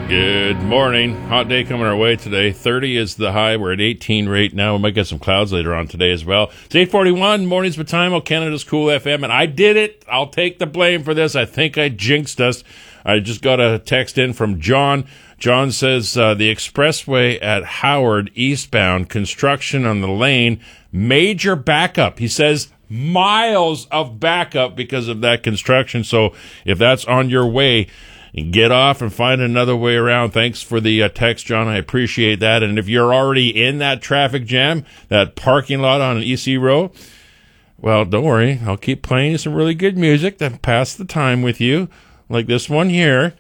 Good morning. Hot day coming our way today. 30 is the high. We're at 18 right now. We might get some clouds later on today as well. It's 8:41. Mornings with Time, Canada's Cool FM. And I did it. I'll take the blame for this. I think I jinxed us. I just got a text in from John. John says the expressway at Howard eastbound, construction on the lane, major backup. He says miles of backup because of that construction. So if that's on your way, get off and find another way around. Thanks for the text, John. I appreciate that. And if you're already in that traffic jam, that parking lot on EC Row, well, don't worry. I'll keep playing some really good music that pass the time with you, like this one here.